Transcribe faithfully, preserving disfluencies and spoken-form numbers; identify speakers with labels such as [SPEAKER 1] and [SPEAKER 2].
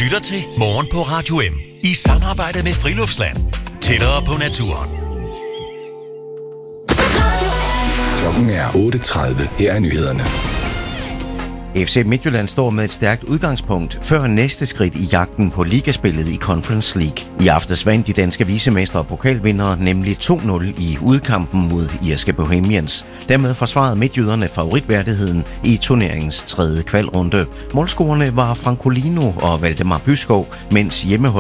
[SPEAKER 1] lytter til Morgen på Radio M i samarbejde med Friluftsland. Tættere på naturen.
[SPEAKER 2] Klokken er otte tredive. Her er nyhederne.
[SPEAKER 3] F C Midtjylland står med et stærkt udgangspunkt før næste skridt i jagten på ligaspillet i Conference League. I aftes vandt de danske vicemestre og pokalvindere nemlig to nul i udkampen mod irske Bohemians. Dermed forsvarede midtjyderne favoritværdigheden i turneringens tredje kvalrunde. Målscorerne var Francolino og Valdemar Byskov, mens hjemmeholdet